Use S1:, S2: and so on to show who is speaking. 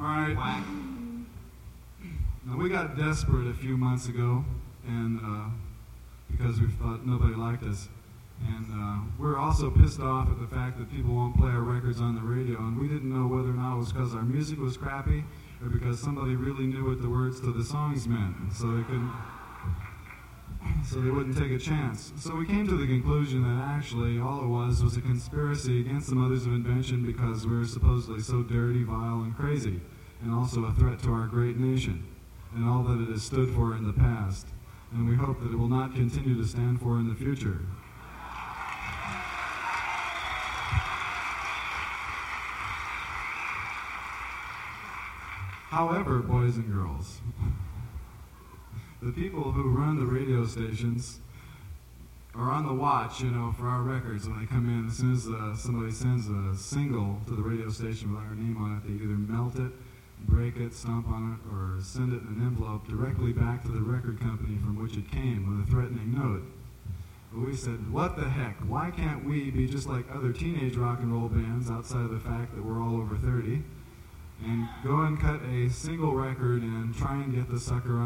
S1: right.
S2: Whack.
S1: Now, we got desperate a few months ago, and because we thought nobody liked us. And we're also pissed off at the fact that people won't play our records on the radio, and we didn't know whether or not it was because our music was crappy or because somebody really knew what the words to the songs meant, and so they wouldn't take a chance. So we came to the conclusion that actually all it was a conspiracy against the Mothers of Invention because we're supposedly so dirty, vile, and crazy, and also a threat to our great nation and all that it has stood for in the past. And we hope that it will not continue to stand for in the future. However, boys and girls, the people who run the radio stations are on the watch, for our records when they come in. As soon as somebody sends a single to the radio station with our name on it, they either melt it, break it, stomp on it, or send it in an envelope directly back to the record company from which it came with a threatening note. But we said, what the heck? Why can't we be just like other teenage rock and roll bands outside of the fact that we're all over 30 and go and cut a single record and try and get the sucker on